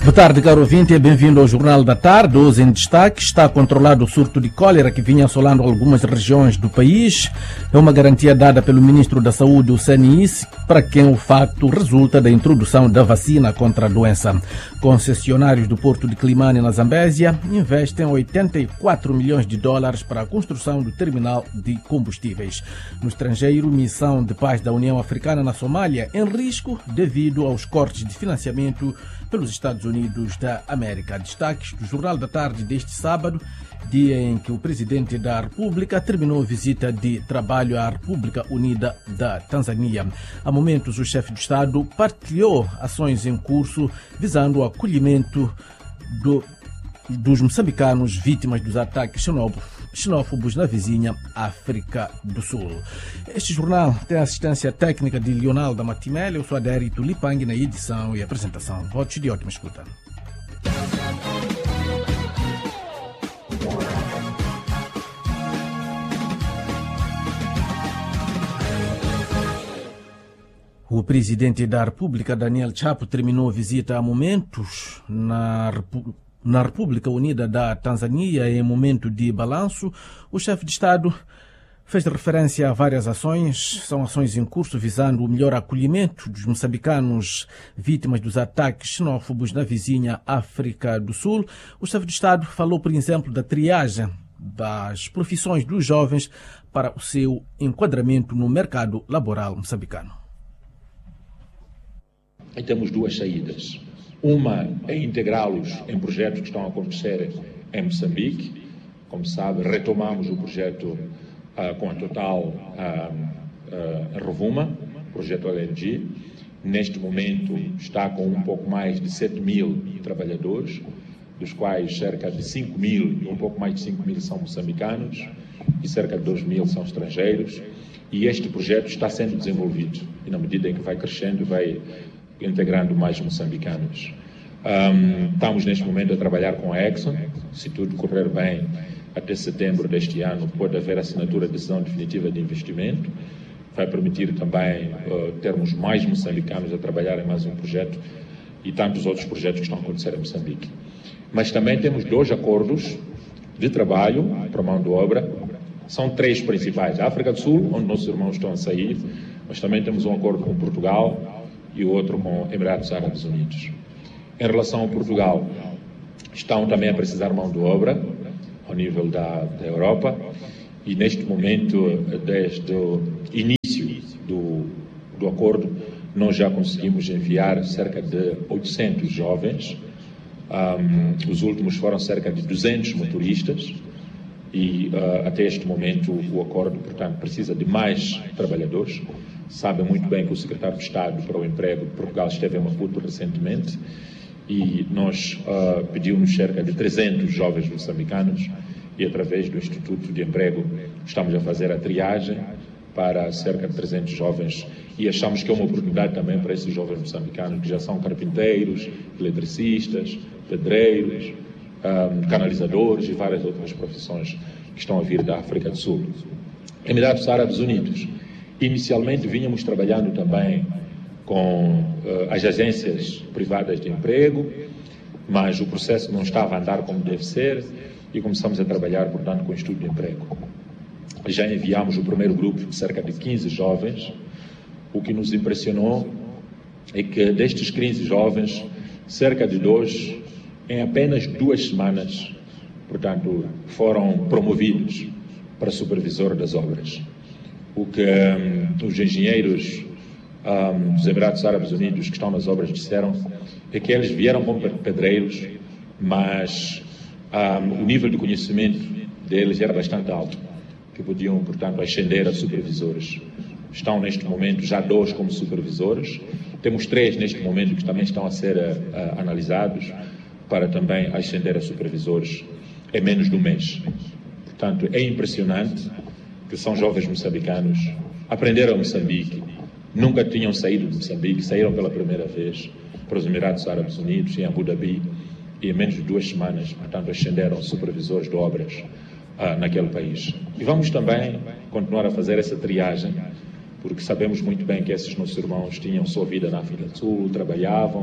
Boa tarde, caro ouvinte, e bem-vindo ao Jornal da Tarde. Hoje em destaque está controlado o surto de cólera que vinha assolando algumas regiões do país. É uma garantia dada pelo Ministro da Saúde, o CNIS, para quem o facto resulta da introdução da vacina contra a doença. Concessionários do Porto de Climane, na Zambésia, investem 84 milhões de dólares para a construção do terminal de combustíveis. No estrangeiro, missão de paz da União Africana na Somália em risco devido aos cortes de financiamento pelos Estados Unidos da América. Destaques do Jornal da Tarde deste sábado, dia em que o Presidente da República terminou a visita de trabalho à República Unida da Tanzânia. Há momentos, o chefe de Estado partilhou ações em curso visando o acolhimento dos moçambicanos vítimas dos ataques xenófobos na vizinha África do Sul. Este jornal tem a assistência técnica de Leonardo Matimele. Eu sou Adérito Lipang na edição e apresentação. Votos de ótima escuta. O presidente da República, Daniel Chapo, terminou a visita há momentos na República Unida da Tanzânia. Em momento de balanço, o chefe de Estado fez referência a várias ações. São ações em curso visando o melhor acolhimento dos moçambicanos vítimas dos ataques xenófobos na vizinha África do Sul. O chefe de Estado falou, por exemplo, da triagem das profissões dos jovens para o seu enquadramento no mercado laboral moçambicano. E temos duas saídas. Uma é integrá-los em projetos que estão a acontecer em Moçambique. Como sabe, retomamos o projeto com a Total Rovuma, projeto LNG. Neste momento está com um pouco mais de 7 mil trabalhadores, dos quais cerca de 5 mil, um pouco mais de 5 mil são moçambicanos e cerca de 2 mil são estrangeiros. E este projeto está sendo desenvolvido e, na medida em que vai crescendo, vai integrando mais moçambicanos. Estamos neste momento a trabalhar com a Exxon. Se tudo correr bem, até setembro deste ano pode haver assinatura de decisão definitiva de investimento. Vai permitir também termos mais moçambicanos a trabalhar em mais um projeto e tantos outros projetos que estão a acontecer em Moçambique. Mas também temos 2 acordos de trabalho para mão de obra. São 3 principais. A África do Sul, onde nossos irmãos estão a sair, mas também temos um acordo com Portugal e o outro com Emirados Árabes Unidos. Em relação ao Portugal, estão também a precisar mão de obra ao nível da Europa e neste momento, desde o início do acordo, nós já conseguimos enviar cerca de 800 jovens. Os últimos foram cerca de 200 motoristas e até este momento o acordo, portanto, precisa de mais trabalhadores. Sabem muito bem que o secretário de Estado para o Emprego de Portugal esteve em Maputo recentemente e nós pedimos cerca de 300 jovens moçambicanos e através do Instituto de Emprego estamos a fazer a triagem para cerca de 300 jovens e achamos que é uma oportunidade também para esses jovens moçambicanos que já são carpinteiros, eletricistas, pedreiros, canalizadores e várias outras profissões que estão a vir da África do Sul. Emirados Árabes Unidos. Inicialmente vínhamos trabalhando também com as agências privadas de emprego, mas o processo não estava a andar como deve ser e começamos a trabalhar, portanto, com o Instituto de Emprego. Já enviamos o primeiro grupo de cerca de 15 jovens. O que nos impressionou é que destes 15 jovens, cerca de 2, em apenas 2 semanas, portanto, foram promovidos para supervisor das obras. O que os engenheiros dos Emirados Árabes Unidos que estão nas obras disseram é que eles vieram como pedreiros, mas o nível de conhecimento deles era bastante alto, que podiam, portanto, ascender a supervisores. Estão neste momento já 2 como supervisores, temos 3 neste momento que também estão a ser analisados para também ascender a supervisores em menos de um mês. Portanto, é impressionante que são jovens moçambicanos, aprenderam Moçambique, nunca tinham saído de Moçambique, saíram pela primeira vez para os Emirados Árabes Unidos, em Abu Dhabi, e em menos de 2 semanas, portanto, ascenderam supervisores de obras naquele país. E vamos também continuar a fazer essa triagem, porque sabemos muito bem que esses nossos irmãos tinham sua vida na África do Sul, trabalhavam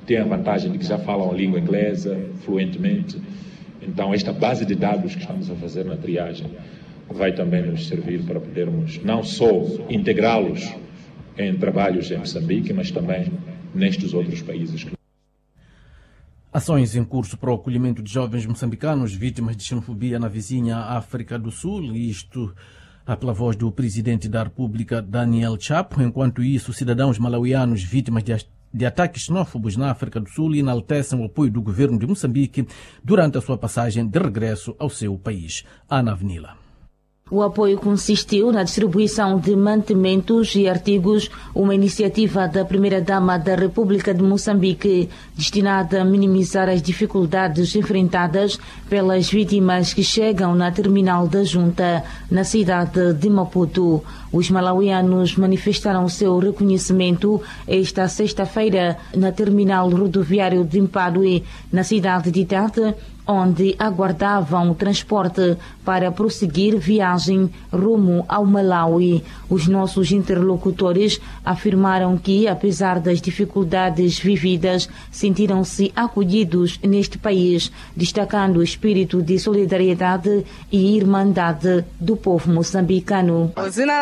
têm a vantagem de que já falam a língua inglesa fluentemente. Então, esta base de dados que estamos a fazer na triagem vai também nos servir para podermos não só integrá-los em trabalhos em Moçambique, mas também nestes outros países. Ações em curso para o acolhimento de jovens moçambicanos vítimas de xenofobia na vizinha África do Sul, isto pela voz do presidente da República, Daniel Chapo. Enquanto isso, cidadãos malauianos vítimas de ataques xenófobos na África do Sul enaltecem o apoio do governo de Moçambique durante a sua passagem de regresso ao seu país. Ana Avenila. O apoio consistiu na distribuição de mantimentos e artigos, uma iniciativa da Primeira-Dama da República de Moçambique, destinada a minimizar as dificuldades enfrentadas pelas vítimas que chegam na terminal da Junta, na cidade de Maputo. Os malauianos manifestaram seu reconhecimento esta sexta-feira na terminal rodoviário de Mpadue, na cidade de Tete, onde aguardavam transporte para prosseguir viagem rumo ao Malawi. Os nossos interlocutores afirmaram que, apesar das dificuldades vividas, sentiram-se acolhidos neste país, destacando o espírito de solidariedade e irmandade do povo moçambicano.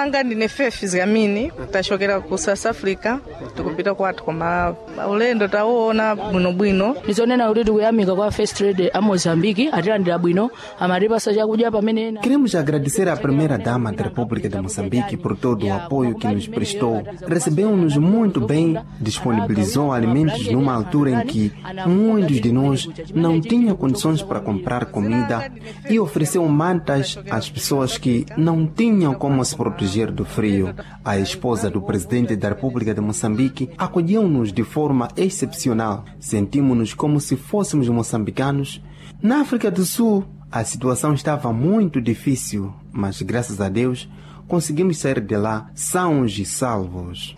Queremos agradecer à Primeira-Dama da República de Moçambique por todo o apoio que nos prestou. Recebeu-nos muito bem, disponibilizou alimentos numa altura em que muitos de nós não tinham condições para comprar comida e ofereceu mantas às pessoas que não tinham como se proteger do frio. A esposa do presidente da República de Moçambique acolheu-nos de forma excepcional. Sentimos-nos como se fôssemos moçambicanos. Na África do Sul, a situação estava muito difícil, mas graças a Deus conseguimos sair de lá sãos e salvos.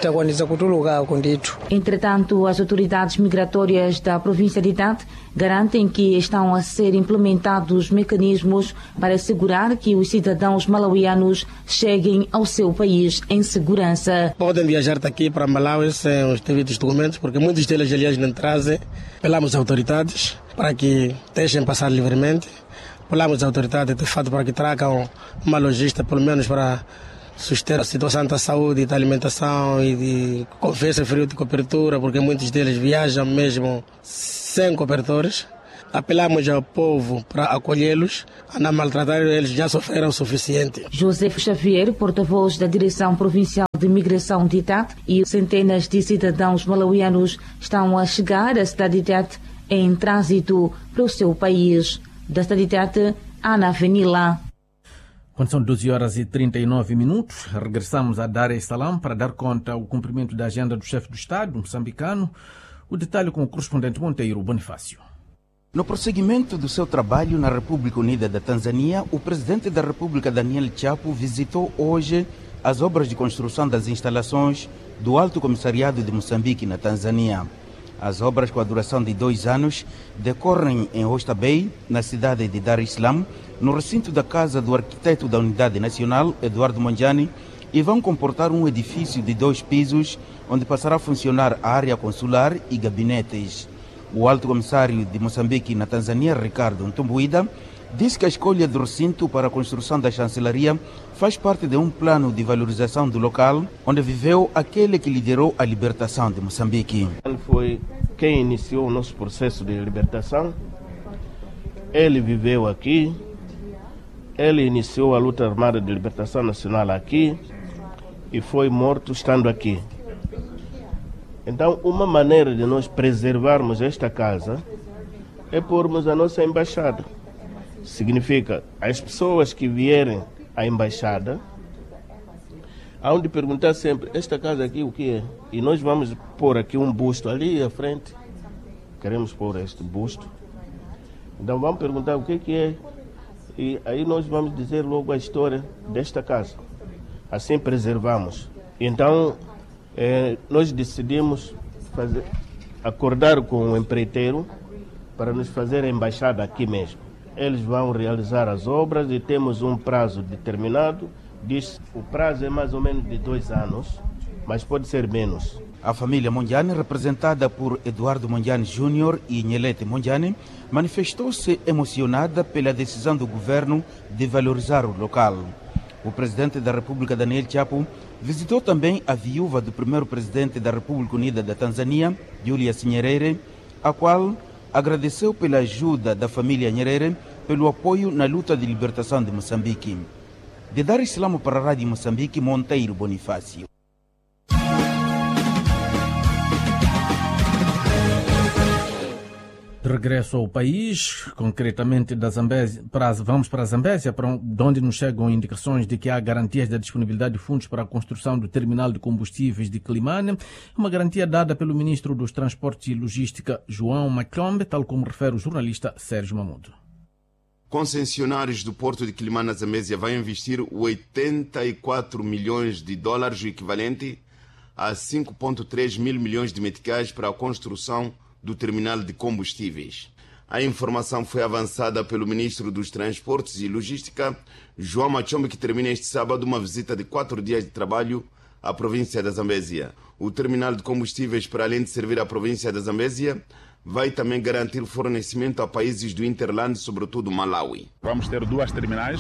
Entretanto, as autoridades migratórias da província de Tete garantem que estão a ser implementados mecanismos para assegurar que os cidadãos malauianos cheguem ao seu país em segurança. Podem viajar daqui para Malawi sem os devidos documentos, porque muitos deles, aliás, não trazem. Apelamos às autoridades para que deixem passar livremente. Apelamos às autoridades, de fato, para que tragam uma logística, pelo menos para suster a situação da saúde, da alimentação e de conversa frio de cobertura, porque muitos deles viajam mesmo sem cobertores. Apelamos ao povo para acolhê-los, a não maltratar, eles já sofreram o suficiente. José Xavier, porta-voz da Direção Provincial de Migração de Tete, e centenas de cidadãos malauianos estão a chegar à cidade de Tete em trânsito para o seu país. Da cidade de Tete, Ana Avenila. Quando são 12h39, regressamos a Dar es Salaam para dar conta ao cumprimento da agenda do chefe do Estado moçambicano. O detalhe com o correspondente Monteiro Bonifácio. No prosseguimento do seu trabalho na República Unida da Tanzânia, o presidente da República, Daniel Chapo, visitou hoje as obras de construção das instalações do Alto Comissariado de Moçambique na Tanzânia. As obras, com a duração de 2 anos, decorrem em Oyster Bay, na cidade de Dar es Salaam, no recinto da casa do arquiteto da Unidade Nacional, Eduardo Mondlane, e vão comportar um edifício de 2 pisos, onde passará a funcionar a área consular e gabinetes. O Alto Comissário de Moçambique na Tanzânia, Ricardo Ntumbuida, disse que a escolha do recinto para a construção da chancelaria faz parte de um plano de valorização do local onde viveu aquele que liderou a libertação de Moçambique. Ele foi quem iniciou o nosso processo de libertação. Ele viveu aqui, ele iniciou a luta armada de libertação nacional aqui e foi morto estando aqui. Então, uma maneira de nós preservarmos esta casa é pormos a nossa embaixada. Significa, as pessoas que vierem à embaixada hão de perguntar sempre, esta casa aqui o que é? E nós vamos pôr aqui um busto ali à frente. Queremos pôr este busto. Então vamos perguntar o que é. E aí nós vamos dizer logo a história desta casa. Assim preservamos. Então nós decidimos acordar com o empreiteiro para nos fazer a embaixada aqui mesmo. Eles vão realizar as obras e temos um prazo determinado. O prazo é mais ou menos de 2 anos, mas pode ser menos. A família Mondlane, representada por Eduardo Mondlane Júnior e Nhelete Mondlane, manifestou-se emocionada pela decisão do governo de valorizar o local. O presidente da República, Daniel Chapo, visitou também a viúva do primeiro presidente da República Unida da Tanzânia, Julius Nyerere, a qual agradeceu pela ajuda da família Nyerere pelo apoio na luta de libertação de Moçambique. De Dar es Salaam para a Rádio Moçambique, Monteiro Bonifácio. De regresso ao país, concretamente da Zambésia, vamos para a Zambésia, de onde nos chegam indicações de que há garantias da disponibilidade de fundos para a construção do terminal de combustíveis de Quilimane, uma garantia dada pelo ministro dos Transportes e Logística, João Macombe, tal como refere o jornalista Sérgio Mamudo. Concessionários do Porto de Quilimane, na Zambésia, vão investir 84 milhões de dólares, o equivalente a 5,3 mil milhões de meticais para a construção do terminal de combustíveis. A informação foi avançada pelo ministro dos Transportes e Logística, João Macombe, que termina este sábado uma visita de 4 dias de trabalho à província da Zambésia. O terminal de combustíveis, para além de servir à província da Zambésia, vai também garantir fornecimento a países do Interland, sobretudo Malawi. Vamos ter 2 terminais,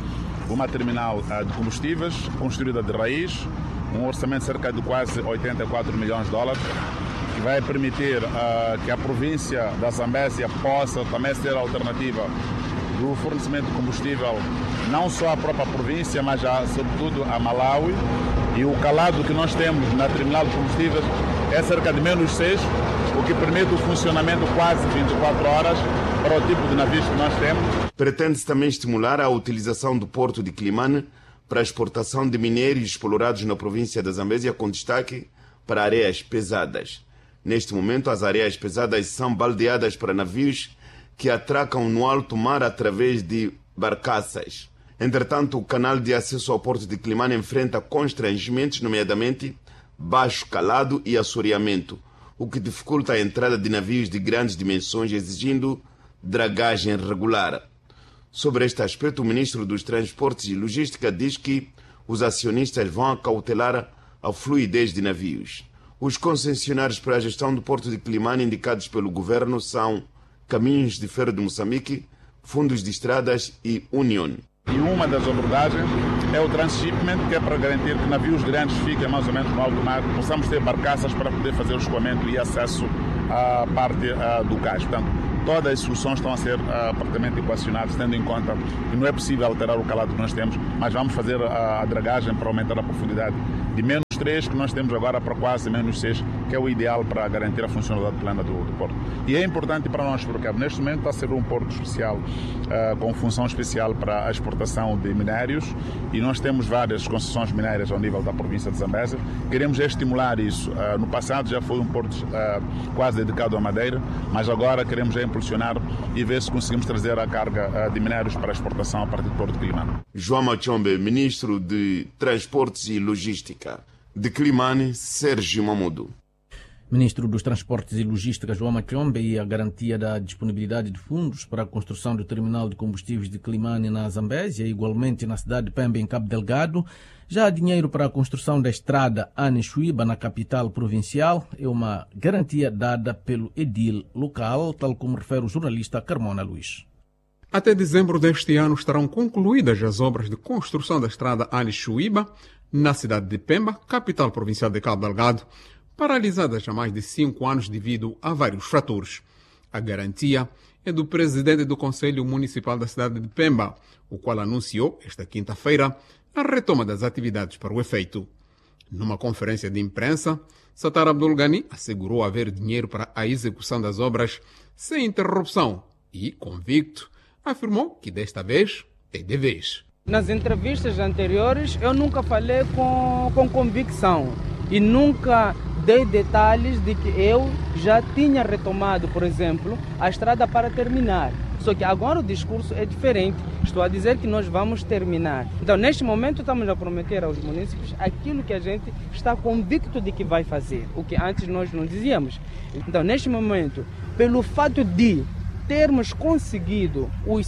uma terminal de combustíveis, construída de raiz, um orçamento de cerca de quase 84 milhões de dólares, que vai permitir que a província da Zambésia possa também ser a alternativa do fornecimento de combustível, não só à própria província, mas sobretudo a Malawi. E o calado que nós temos na terminal de combustíveis é cerca de -6, o que permite o funcionamento quase 24 horas para o tipo de navios que nós temos. Pretende-se também estimular a utilização do porto de Quilimane para a exportação de minérios explorados na província da Zambésia, com destaque para areias pesadas. Neste momento, as areias pesadas são baldeadas para navios que atracam no alto mar através de barcaças. Entretanto, o canal de acesso ao porto de Quilimane enfrenta constrangimentos, nomeadamente baixo calado e assoreamento, o que dificulta a entrada de navios de grandes dimensões, exigindo dragagem regular. Sobre este aspecto, o ministro dos Transportes e Logística diz que os acionistas vão acautelar a fluidez de navios. Os concessionários para a gestão do porto de Quilimane indicados pelo governo são Caminhos de Ferro de Moçambique, Fundos de Estradas e Union. E uma das abordagens é o transshipment, que é para garantir que navios grandes fiquem mais ou menos no alto mar, possamos ter barcaças para poder fazer o escoamento e acesso à parte do cais. Portanto, todas as soluções estão a ser praticamente equacionadas, tendo em conta que não é possível alterar o calado que nós temos, mas vamos fazer a dragagem para aumentar a profundidade de -3 que nós temos agora para quase -6, que é o ideal para garantir a funcionalidade plena do porto. E é importante para nós, porque neste momento está a ser um porto especial, com função especial para a exportação de minérios, e nós temos várias concessões minérias ao nível da província de Zambésia. Queremos estimular isso. No passado já foi um porto quase dedicado à madeira, mas agora queremos impulsionar e ver se conseguimos trazer a carga de minérios para a exportação a partir do porto de Quilimane. João Macombe, ministro de Transportes e Logística. De Quilimane, Sérgio Mamudo. Ministro dos Transportes e Logística, João Macombe, e a garantia da disponibilidade de fundos para a construção do terminal de combustíveis de Quilimane na Zambésia, igualmente na cidade de Pemba, em Cabo Delgado. Já há dinheiro para a construção da estrada Ane-Chuíba, na capital provincial. É uma garantia dada pelo edil local, tal como refere o jornalista Carmona Luís. Até dezembro deste ano estarão concluídas as obras de construção da estrada Ane-Chuíba, na cidade de Pemba, capital provincial de Cabo Delgado, paralisadas há mais de 5 anos devido a vários fatores. A garantia é do presidente do Conselho Municipal da cidade de Pemba, o qual anunciou, esta quinta-feira, a retoma das atividades para o efeito. Numa conferência de imprensa, Satar Abdul Ghani assegurou haver dinheiro para a execução das obras sem interrupção e, convicto, afirmou que desta vez é de vez. Nas entrevistas anteriores eu nunca falei com convicção e nunca dei detalhes de que eu já tinha retomado, por exemplo, a estrada para terminar. Só que agora o discurso é diferente. Estou a dizer que nós vamos terminar. Então, neste momento, estamos a prometer aos munícipes aquilo que a gente está convicto de que vai fazer, o que antes nós não dizíamos. Então, neste momento, pelo fato de termos conseguido os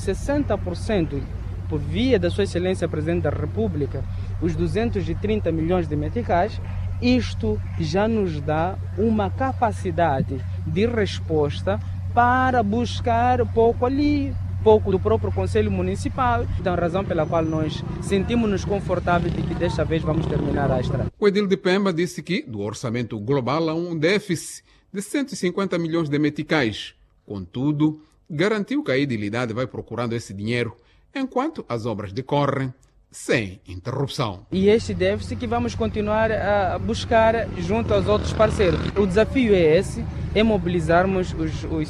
60% por via da Sua Excelência Presidente da República, os 230 milhões de meticais, isto já nos dá uma capacidade de resposta para buscar pouco do próprio Conselho Municipal. Então, a razão pela qual nós sentimos-nos confortáveis de que desta vez vamos terminar a estrada. O edil de Pemba disse que do orçamento global há um déficit de 150 milhões de meticais. Contudo, garantiu que a edilidade vai procurando esse dinheiro enquanto as obras decorrem sem interrupção. E este déficit que vamos continuar a buscar junto aos outros parceiros. O desafio é esse, é mobilizarmos os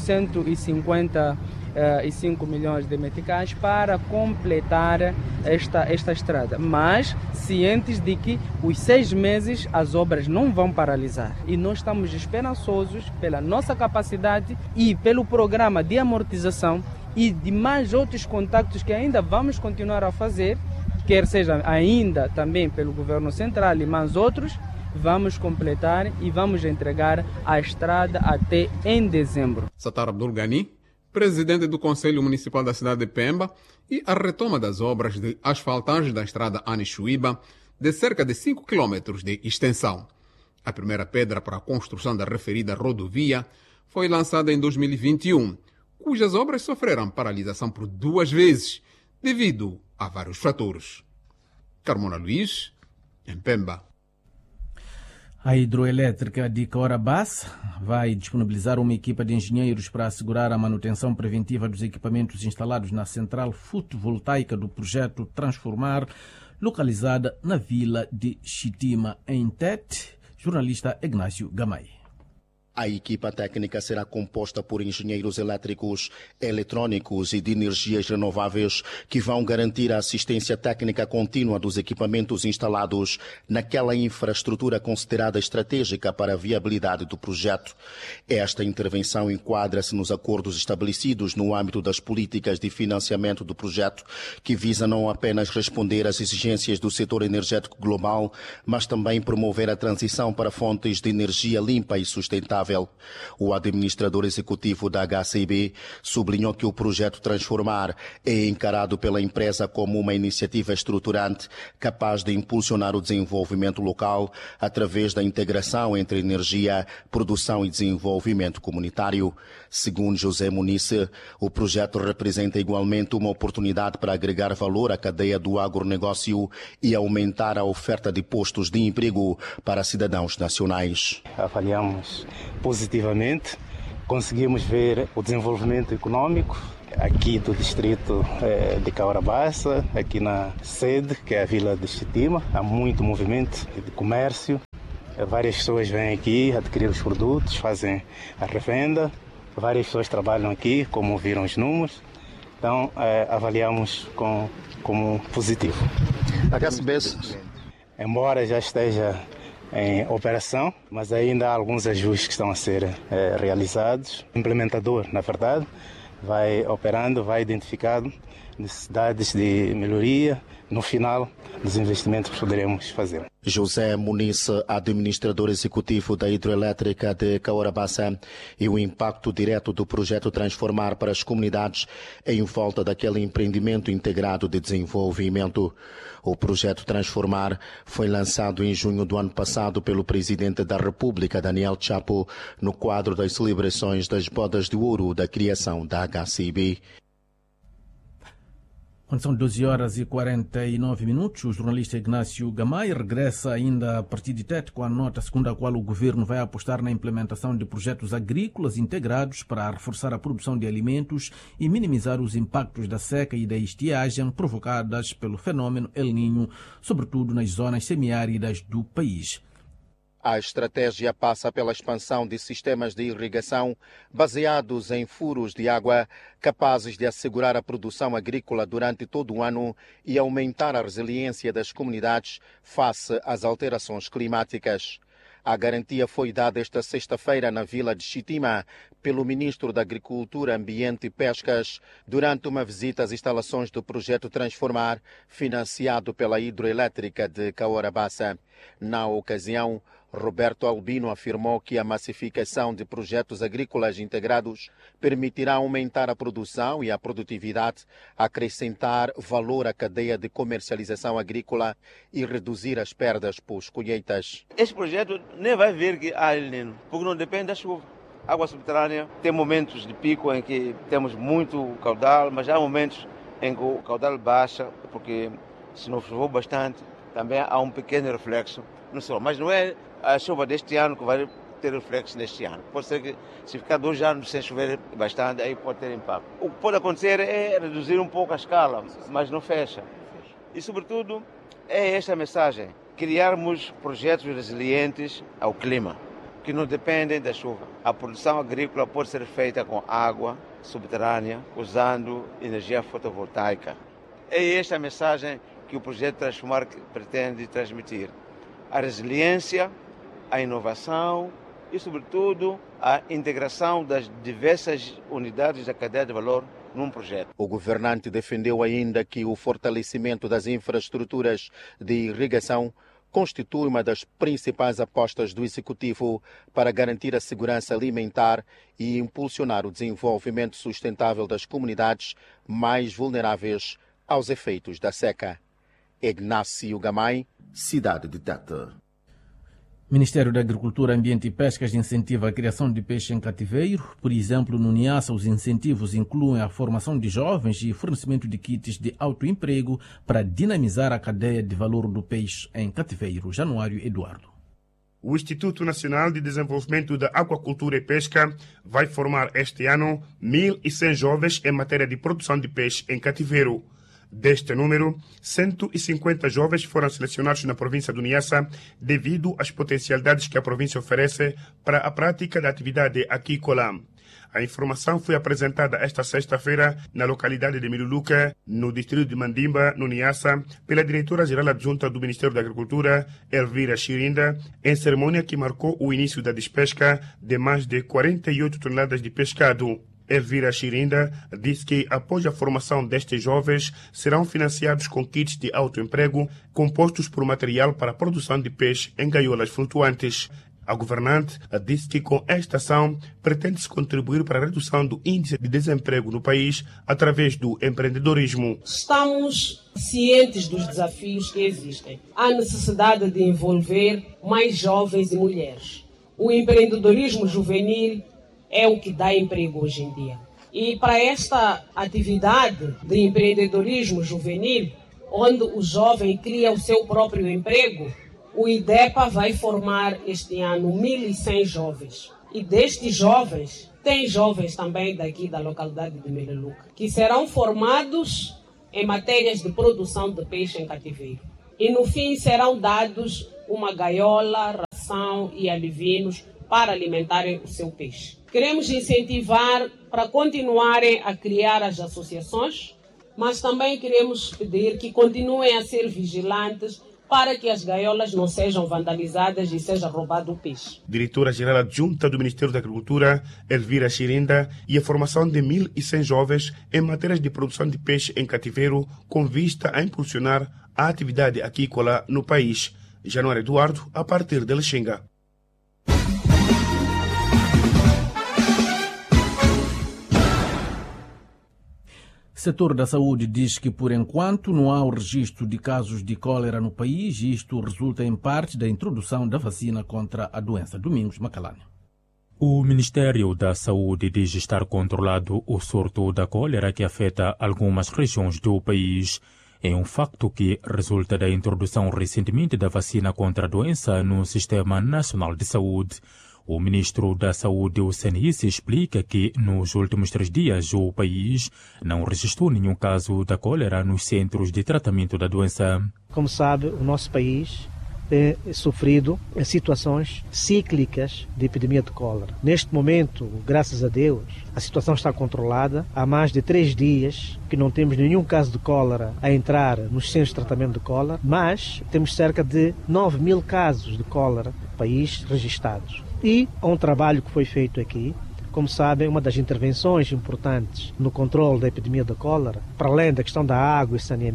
155 milhões de meticais para completar esta estrada. Mas cientes de que os 6 meses as obras não vão paralisar. E nós estamos esperançosos pela nossa capacidade e pelo programa de amortização e de mais outros contactos que ainda vamos continuar a fazer, quer seja ainda também pelo governo central e mais outros, vamos completar e vamos entregar a estrada até em dezembro. Satar Abdul Ghani, presidente do Conselho Municipal da cidade de Pemba, e a retoma das obras de asfaltagem da estrada Ani-Chuíba, de cerca de 5 km de extensão. A primeira pedra para a construção da referida rodovia foi lançada em 2021, cujas obras sofreram paralisação por 2 vezes, devido a vários fatores. Carmona Luiz, em Pemba. A hidroelétrica de Caorabassa vai disponibilizar uma equipa de engenheiros para assegurar a manutenção preventiva dos equipamentos instalados na central fotovoltaica do projeto Transformar, localizada na vila de Chitima, em Tete. Jornalista Ignácio Gamay. A equipa técnica será composta por engenheiros elétricos, eletrônicos e de energias renováveis que vão garantir a assistência técnica contínua dos equipamentos instalados naquela infraestrutura considerada estratégica para a viabilidade do projeto. Esta intervenção enquadra-se nos acordos estabelecidos no âmbito das políticas de financiamento do projeto, que visa não apenas responder às exigências do setor energético global, mas também promover a transição para fontes de energia limpa e sustentável. O administrador executivo da HCB sublinhou que o projeto Transformar é encarado pela empresa como uma iniciativa estruturante capaz de impulsionar o desenvolvimento local através da integração entre energia, produção e desenvolvimento comunitário. Segundo José Muniz, o projeto representa igualmente uma oportunidade para agregar valor à cadeia do agronegócio e aumentar a oferta de postos de emprego para cidadãos nacionais. Avaliamos positivamente, conseguimos ver o desenvolvimento econômico aqui do distrito de Caorabassa, aqui na sede, que é a vila de Chitima. Há muito movimento de comércio, várias pessoas vêm aqui adquirir os produtos, fazem a revenda, várias pessoas trabalham aqui, como viram os números, então avaliamos como positivo. A HCB, embora já esteja em operação, mas ainda há alguns ajustes que estão a ser realizados. O implementador, na verdade, vai operando, vai identificando necessidades de melhoria no final dos investimentos que poderemos fazer. José Muniz, administrador executivo da hidroelétrica de Caorabassa, e o impacto direto do projeto Transformar para as comunidades em volta daquele empreendimento integrado de desenvolvimento. O projeto Transformar foi lançado em junho do ano passado pelo presidente da República, Daniel Chapo, no quadro das celebrações das bodas de ouro da criação da HCB. Quando são 12h49, o jornalista Ignácio Gamay regressa ainda a partir de Tete com a nota segundo a qual o governo vai apostar na implementação de projetos agrícolas integrados para reforçar a produção de alimentos e minimizar os impactos da seca e da estiagem provocadas pelo fenômeno El Niño, sobretudo nas zonas semiáridas do país. A estratégia passa pela expansão de sistemas de irrigação baseados em furos de água, capazes de assegurar a produção agrícola durante todo o ano e aumentar a resiliência das comunidades face às alterações climáticas. A garantia foi dada esta sexta-feira na vila de Chitima pelo ministro da Agricultura, Ambiente e Pescas durante uma visita às instalações do projeto Transformar, financiado pela hidroelétrica de Caorabassa. Na ocasião, Roberto Albino afirmou que a massificação de projetos agrícolas integrados permitirá aumentar a produção e a produtividade, acrescentar valor à cadeia de comercialização agrícola e reduzir as perdas por colheitas. Este projeto nem vai vir que há El Niño, porque não depende da chuva. Água subterrânea tem momentos de pico em que temos muito caudal, mas há momentos em que o caudal baixa, porque se não choveu bastante, também há um pequeno reflexo no solo. Mas não é a chuva deste ano que vai ter reflexo neste ano. Pode ser que se ficar 2 anos sem chover bastante, aí pode ter impacto. O que pode acontecer é reduzir um pouco a escala, mas não fecha. E, sobretudo, é esta a mensagem: criarmos projetos resilientes ao clima, que não dependem da chuva. A produção agrícola pode ser feita com água subterrânea, usando energia fotovoltaica. É esta a mensagem que o projeto Transformar pretende transmitir: a resiliência, a inovação e, sobretudo, a integração das diversas unidades da cadeia de valor num projeto. O governante defendeu ainda que o fortalecimento das infraestruturas de irrigação constitui uma das principais apostas do Executivo para garantir a segurança alimentar e impulsionar o desenvolvimento sustentável das comunidades mais vulneráveis aos efeitos da seca. Ignácio Gamay, cidade de Tete. Ministério da Agricultura, Ambiente e Pescas incentiva a criação de peixe em cativeiro. Por exemplo, no Niassa, os incentivos incluem a formação de jovens e fornecimento de kits de autoemprego para dinamizar a cadeia de valor do peixe em cativeiro. Januário Eduardo. O Instituto Nacional de Desenvolvimento da Aquacultura e Pesca vai formar este ano 1.100 jovens em matéria de produção de peixe em cativeiro. Deste número, 150 jovens foram selecionados na província do Niassa devido às potencialidades que a província oferece para a prática da atividade aquícola. A informação foi apresentada esta sexta-feira na localidade de Miluluca, no distrito de Mandimba, no Niassa, pela diretora-geral adjunta do Ministério da Agricultura, Elvira Chirinda, em cerimônia que marcou o início da despesca de mais de 48 toneladas de pescado. Elvira Chirinda disse que, após a formação destes jovens, serão financiados com kits de autoemprego compostos por material para a produção de peixe em gaiolas flutuantes. A governante disse que, com esta ação, pretende-se contribuir para a redução do índice de desemprego no país através do empreendedorismo. Estamos cientes dos desafios que existem. Há necessidade de envolver mais jovens e mulheres. O empreendedorismo juvenil é o que dá emprego hoje em dia. E para esta atividade de empreendedorismo juvenil, onde o jovem cria o seu próprio emprego, o IDEPA vai formar este ano 1.100 jovens. E destes jovens, tem jovens também daqui da localidade de Miluluca, que serão formados em matérias de produção de peixe em cativeiro. E no fim serão dados uma gaiola, ração e alivinos para alimentarem o seu peixe. Queremos incentivar para continuarem a criar as associações, mas também queremos pedir que continuem a ser vigilantes para que as gaiolas não sejam vandalizadas e seja roubado o peixe. Diretora-geral adjunta do Ministério da Agricultura, Elvira Chirinda, e a formação de 1.100 jovens em matérias de produção de peixe em cativeiro com vista a impulsionar a atividade aquícola no país. Januário Eduardo, a partir de Lexinga. O setor da saúde diz que, por enquanto, não há o registro de casos de cólera no país e isto resulta em parte da introdução da vacina contra a doença. Domingos Macalani. O Ministério da Saúde diz estar controlado o surto da cólera que afeta algumas regiões do país. É um facto que resulta da introdução recentemente da vacina contra a doença no Sistema Nacional de Saúde. O ministro da Saúde, o CNIS, explica que nos últimos 3 dias o país não registrou nenhum caso da cólera nos centros de tratamento da doença. Como sabe, o nosso país tem sofrido situações cíclicas de epidemia de cólera. Neste momento, graças a Deus, a situação está controlada. Há mais de 3 dias que não temos nenhum caso de cólera a entrar nos centros de tratamento de cólera, mas temos cerca de 9.000 casos de cólera no país registrados. E há um trabalho que foi feito aqui. Como sabem, uma das intervenções importantes no controle da epidemia da cólera, para além da questão da água e saneamento,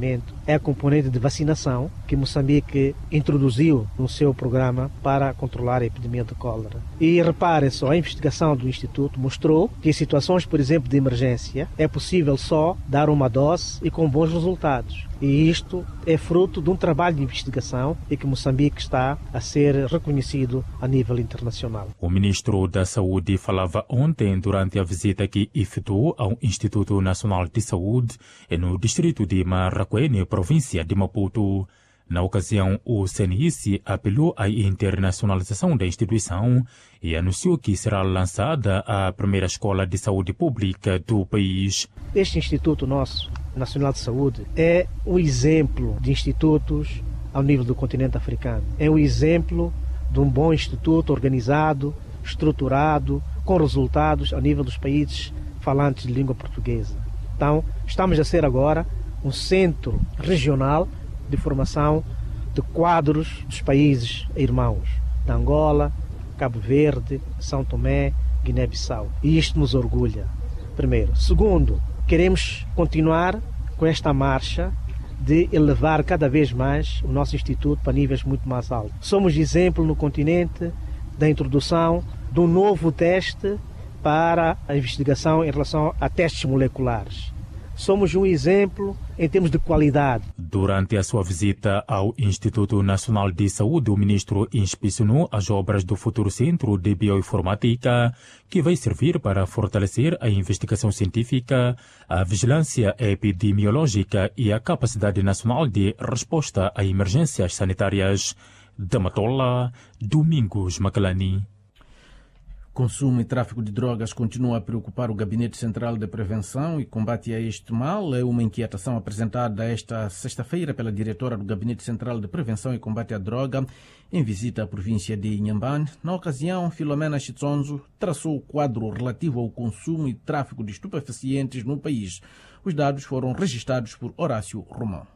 é a componente de vacinação que Moçambique introduziu no seu programa para controlar a epidemia de cólera. E repare só, a investigação do Instituto mostrou que em situações, por exemplo, de emergência, é possível só dar uma dose e com bons resultados. E isto é fruto de um trabalho de investigação e que Moçambique está a ser reconhecido a nível internacional. O ministro da Saúde falava ontem durante a visita que efetuou ao Instituto Nacional de Saúde no distrito de Marraquene, província de Maputo. Na ocasião, o CNIS apelou à internacionalização da instituição e anunciou que será lançada a primeira escola de saúde pública do país. Este Instituto nosso, Nacional de Saúde, é um exemplo de institutos ao nível do continente africano. É um exemplo de um bom instituto organizado, estruturado, com resultados a nível dos países falantes de língua portuguesa. Então, estamos a ser agora um centro regional de formação de quadros dos países irmãos, da Angola, Cabo Verde, São Tomé, Guiné-Bissau. E isto nos orgulha, primeiro. Segundo, queremos continuar com esta marcha de elevar cada vez mais o nosso instituto para níveis muito mais altos. Somos exemplo no continente da introdução de um novo teste para a investigação em relação a testes moleculares. Somos um exemplo em termos de qualidade. Durante a sua visita ao Instituto Nacional de Saúde, o ministro inspecionou as obras do futuro Centro de Bioinformática, que vai servir para fortalecer a investigação científica, a vigilância epidemiológica e a capacidade nacional de resposta a emergências sanitárias. Da Matola, Domingos Macalani. Consumo e tráfico de drogas continua a preocupar o Gabinete Central de Prevenção e Combate a este mal. É uma inquietação apresentada esta sexta-feira pela diretora do Gabinete Central de Prevenção e Combate à Droga em visita à província de Inhambane. Na ocasião, Filomena Chitsonzo traçou o quadro relativo ao consumo e tráfico de estupefacientes no país. Os dados foram registrados por Horácio Romão.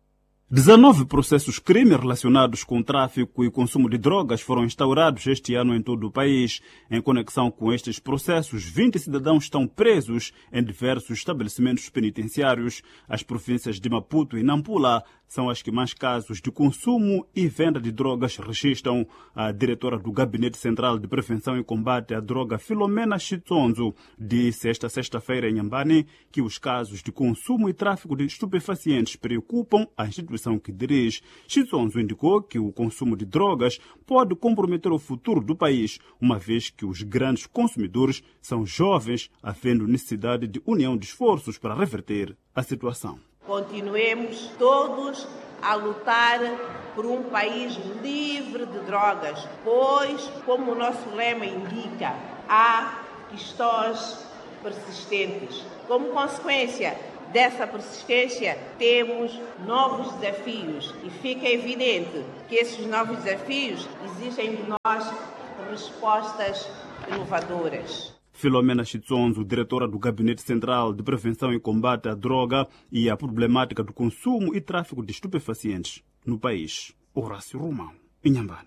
19 processos crime relacionados com tráfico e consumo de drogas foram instaurados este ano em todo o país. Em conexão com estes processos, 20 cidadãos estão presos em diversos estabelecimentos penitenciários. As províncias de Maputo e Nampula são as que mais casos de consumo e venda de drogas registram. A diretora do Gabinete Central de Prevenção e Combate à Droga, Filomena Chitsonzo, disse esta sexta-feira em Inhambane que os casos de consumo e tráfico de estupefacientes preocupam a instituição que dirige. Chitsonzo indicou que o consumo de drogas pode comprometer o futuro do país, uma vez que os grandes consumidores são jovens, havendo necessidade de união de esforços para reverter a situação. Continuemos todos a lutar por um país livre de drogas, pois, como o nosso lema indica, há questões persistentes. Como consequência dessa persistência, temos novos desafios e fica evidente que esses novos desafios exigem de nós respostas inovadoras. Filomena Chitsonzo, diretora do Gabinete Central de Prevenção e Combate à Droga e à Problemática do Consumo e Tráfico de Estupefacientes no país. Horácio Romão, Inhambane.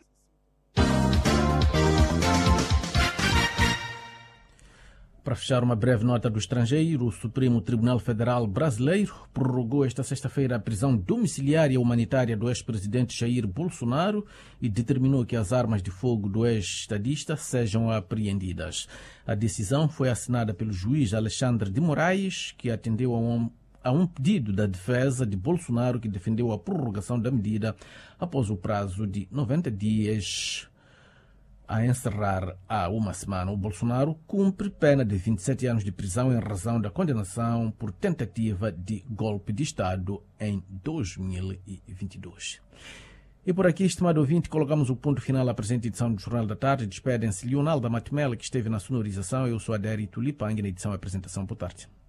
Para fechar uma breve nota do estrangeiro, o Supremo Tribunal Federal Brasileiro prorrogou esta sexta-feira a prisão domiciliária humanitária do ex-presidente Jair Bolsonaro e determinou que as armas de fogo do ex-estadista sejam apreendidas. A decisão foi assinada pelo juiz Alexandre de Moraes, que atendeu a um pedido da defesa de Bolsonaro, que defendeu a prorrogação da medida após o prazo de 90 dias a encerrar há uma semana. O Bolsonaro cumpre pena de 27 anos de prisão em razão da condenação por tentativa de golpe de Estado em 2022. E por aqui, estimado ouvinte, colocamos o ponto final à presente edição do Jornal da Tarde. Despedem-se Leonardo Matumela, que esteve na sonorização. Eu sou Adério Tulipang, na edição e apresentação. Boa tarde.